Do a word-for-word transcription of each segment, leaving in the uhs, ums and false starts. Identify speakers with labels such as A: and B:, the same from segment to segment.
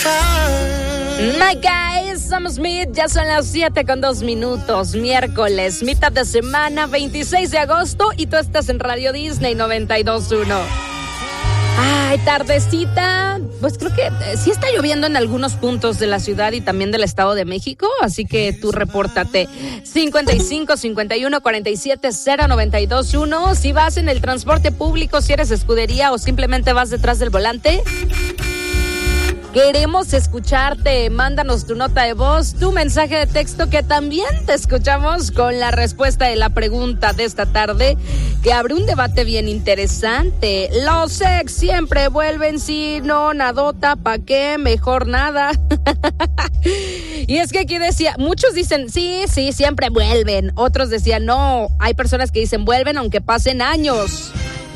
A: My guys, Sam Smith, ya son las siete con dos minutos, miércoles, mitad de semana, veintiséis de agosto, y tú estás en Radio Disney noventa y dos punto uno. Ay, tardecita, pues creo que sí está lloviendo en algunos puntos de la ciudad y también del Estado de México, así que tú repórtate. cincuenta y cinco, cincuenta y uno, cuarenta y siete, cero, noventa y dos uno. Si vas en el transporte público, si eres escudería o simplemente vas detrás del volante, queremos escucharte. Mándanos tu nota de voz, tu mensaje de texto, que también te escuchamos con la respuesta de la pregunta de esta tarde, que abre un debate bien interesante. Los ex siempre vuelven, sí, no, nadota, ¿pa' qué? Mejor nada. Y es que aquí decía, muchos dicen, sí, sí, siempre vuelven. Otros decían, no, hay personas que dicen, vuelven aunque pasen años.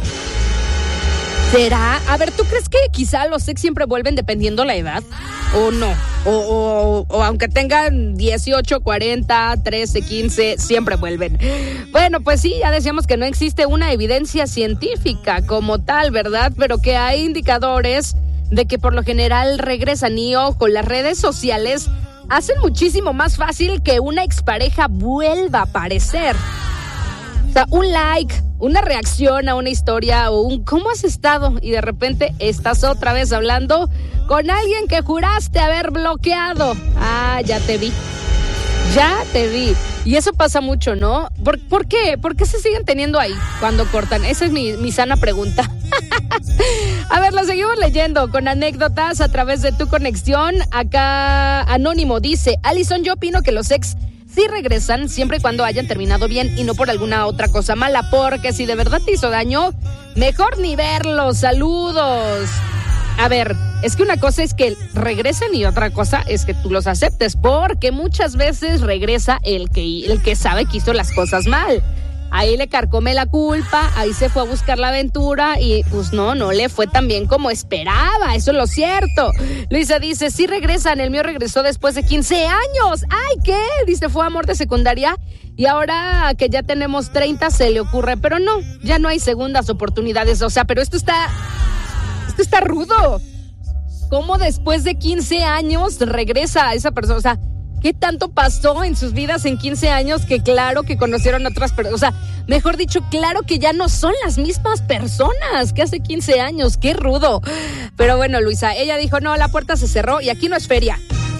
A: ¿Será? A ver, ¿tú crees que quizá los ex siempre vuelven dependiendo la edad? ¿O no? O, o, o aunque tengan dieciocho, cuarenta, trece, quince, siempre vuelven. Bueno, pues sí, ya decíamos que no existe una evidencia científica como tal, ¿verdad? Pero que hay indicadores de que por lo general regresan. Y ojo, las redes sociales hacen muchísimo más fácil que una expareja vuelva a aparecer. O sea, un like, una reacción a una historia o un ¿cómo has estado? Y de repente estás otra vez hablando con alguien que juraste haber bloqueado. Ah, ya te vi. Ya te vi. Y eso pasa mucho, ¿no? ¿Por, ¿por qué? ¿Por qué se siguen teniendo ahí cuando cortan? Esa es mi, mi sana pregunta. A ver, lo seguimos leyendo con anécdotas a través de tu conexión. Acá Anónimo dice, Alison, yo opino que los ex sí regresan siempre y cuando hayan terminado bien y no por alguna otra cosa mala, porque si de verdad te hizo daño, mejor ni verlos. Saludos. A ver, es que una cosa es que regresen y otra cosa es que tú los aceptes, porque muchas veces regresa el que, el que sabe que hizo las cosas mal. Ahí le carcome la culpa, ahí se fue a buscar la aventura y pues no, no le fue tan bien como esperaba, eso es lo cierto. Luisa dice, sí regresan, el mío regresó después de quince años. ¡Ay, qué! Dice, fue amor de secundaria y ahora que ya tenemos treinta se le ocurre, pero no, ya no hay segundas oportunidades, o sea, pero esto está, esto está rudo. ¿Cómo después de quince años regresa esa persona? O sea, ¿qué tanto pasó en sus vidas en quince años que claro que conocieron a otras personas? O sea, mejor dicho, claro que ya no son las mismas personas que hace quince años. ¡Qué rudo! Pero bueno, Luisa, ella dijo, no, la puerta se cerró y aquí no es feria.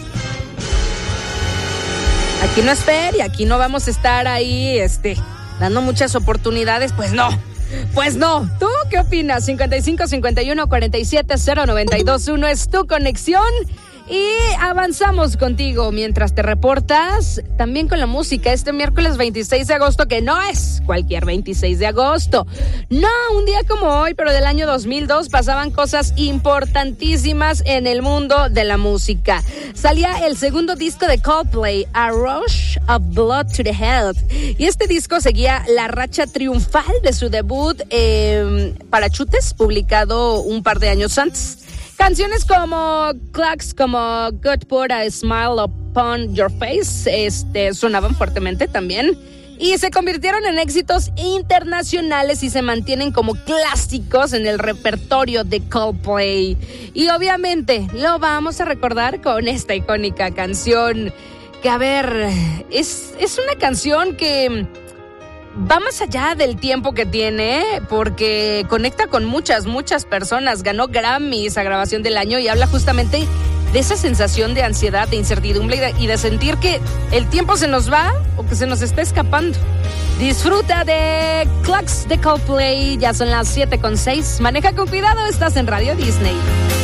A: Aquí no es feria, aquí no vamos a estar ahí, este, dando muchas oportunidades. Pues no, pues no. ¿Tú qué opinas? cincuenta y cinco, cincuenta y uno, cuarenta y siete, cero, noventa y dos uno es tu conexión. Y avanzamos contigo mientras te reportas también con la música este miércoles veintiséis de agosto, que no es cualquier veintiséis de agosto. No, un día como hoy, pero del año dos mil dos pasaban cosas importantísimas en el mundo de la música. Salía el segundo disco de Coldplay, A Rush of Blood to the Head. Y este disco seguía la racha triunfal de su debut eh, Parachutes, publicado un par de años antes. Canciones como Clocks, como Good Put a Smile Upon Your Face, este, sonaban fuertemente también. Y se convirtieron en éxitos internacionales y se mantienen como clásicos en el repertorio de Coldplay. Y obviamente lo vamos a recordar con esta icónica canción. Que a ver, es, es una canción que va más allá del tiempo que tiene, porque conecta con muchas, muchas personas. Ganó Grammys a grabación del año y habla justamente de esa sensación de ansiedad, de incertidumbre y de, y de sentir que el tiempo se nos va o que se nos está escapando. Disfruta de Clocks de Coldplay, ya son las siete con seis. Maneja con cuidado, estás en Radio Disney.